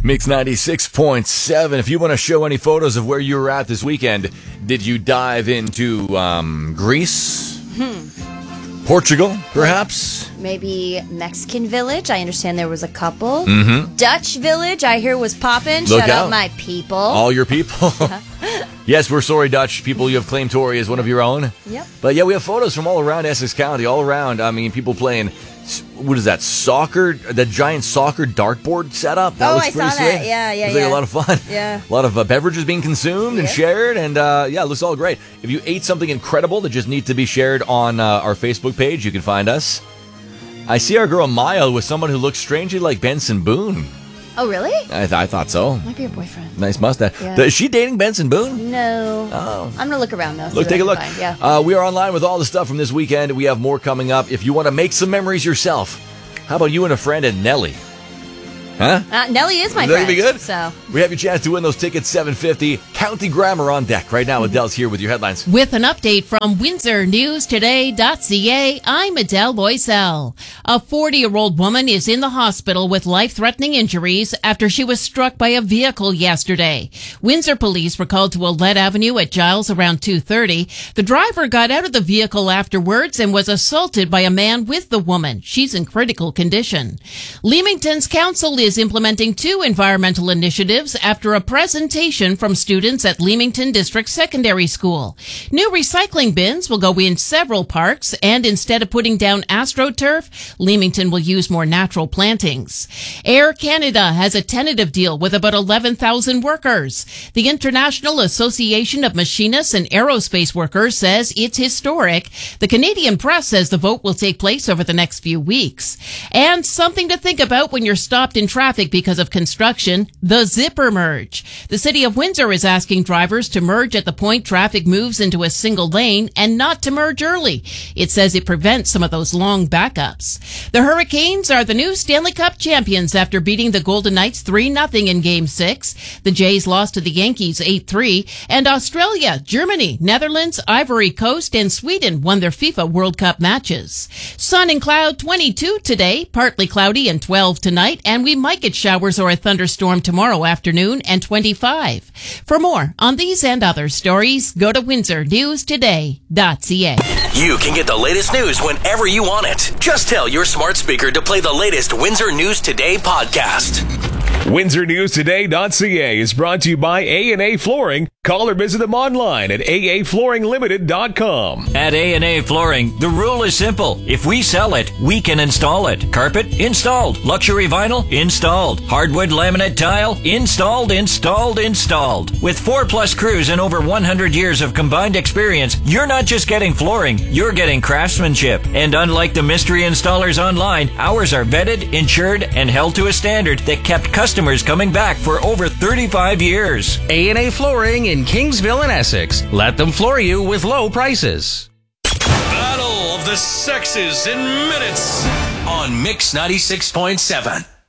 Mix 96.7. If you want to show any photos of where you were at this weekend, did you dive into Greece? Portugal, perhaps? Maybe Mexican Village. I understand there was a couple. Mm-hmm. Dutch Village, I hear, was popping. Look Shout out. out my people. All your people. Yes, we're sorry, Dutch people. You have claimed Tory as one of your own. Yep. But yeah, we have photos from all around Essex County, all around. I mean, people playing, what is that, soccer? That giant soccer dartboard setup? That looks I pretty saw sweet. that. Yeah. Looks like a lot of fun. Yeah. A lot of beverages being consumed and shared, and it looks all great. If you ate something incredible that just needs to be shared on our Facebook page, you can find us. I see our girl Maya with someone who looks strangely like Benson Boone. Oh, really? I thought so. Might be your boyfriend. Nice mustache. Yeah. Is she dating Benson Boone? No. Oh. I'm going to look around, though. Look, take a look. Yeah. We are online with all the stuff from this weekend. We have more coming up. If you want to make some memories yourself, how about you and a friend and Nelly? Huh? Nelly is my That'd friend. be good. So We have your chance to win those tickets, $750. County Grammar on deck. Right now, Adele's here with your headlines. With an update from WindsorNewsToday.ca, I'm Adele Boisel. A 40-year-old woman is in the hospital with life-threatening injuries after she was struck by a vehicle yesterday. Windsor police were called to Ouellette Avenue at Giles around 2:30. The driver got out of the vehicle afterwards and was assaulted by a man with the woman. She's in critical condition. Leamington's council is implementing 2 environmental initiatives after a presentation from students at Leamington District Secondary School. New recycling bins will go in several parks, and instead of putting down AstroTurf, Leamington will use more natural plantings. Air Canada has a tentative deal with about 11,000 workers. The International Association of Machinists and Aerospace Workers says it's historic. The Canadian press says the vote will take place over the next few weeks. And something to think about when you're stopped in traffic because of construction, the zipper merge. The City of Windsor is asking drivers to merge at the point traffic moves into a single lane and not to merge early. It says it prevents some of those long backups. The Hurricanes are the new Stanley Cup champions after beating the Golden Knights 3-0 in Game 6. The Jays lost to the Yankees 8-3, and Australia, Germany, Netherlands, Ivory Coast, and Sweden won their FIFA World Cup matches. Sun and cloud 22 today, partly cloudy and 12 tonight, and we might get showers or a thunderstorm tomorrow afternoon and 25. For more on these and other stories, go to WindsorNewsToday.ca. You can get the latest news whenever you want it. Just tell your smart speaker to play the latest Windsor News Today podcast. WindsorNewsToday.ca is brought to you by A&A Flooring. Call or visit them online at aaflooringlimited.com. At A&A Flooring, the rule is simple. If we sell it, we can install it. Carpet? Installed. Luxury vinyl? Installed. Hardwood laminate tile? Installed. With 4+ crews and over 100 years of combined experience, you're not just getting flooring, you're getting craftsmanship. And unlike the mystery installers online, ours are vetted, insured, and held to a standard that kept customers coming back for over 35 years. A&A Flooring in Kingsville and Essex. Let them floor you with low prices. Battle of the Sexes in minutes on Mix 96.7.